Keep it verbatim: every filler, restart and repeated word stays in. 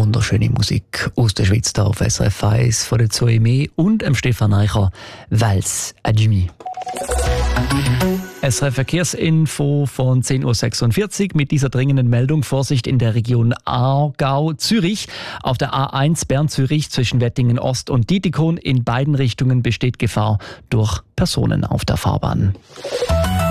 wunderschöne Musik aus der Schweiz da auf S R F eins von der Zoe Mee und dem Stefan Eicher, Valse à demi. S R F Verkehrsinfo von zehn Uhr sechsundvierzig mit dieser dringenden Meldung: Vorsicht in der Region Aargau-Zürich. Auf der A eins Bern-Zürich zwischen Wettingen Ost und Dietikon in beiden Richtungen besteht Gefahr durch Personen auf der Fahrbahn.